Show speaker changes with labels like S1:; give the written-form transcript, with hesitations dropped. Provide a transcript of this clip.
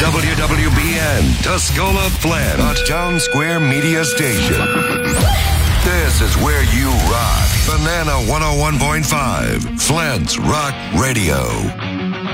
S1: WWBN, Tuscola, Flint, a Town Square Media Station. This is where you rock. Banana 101.5, Flint's Rock Radio.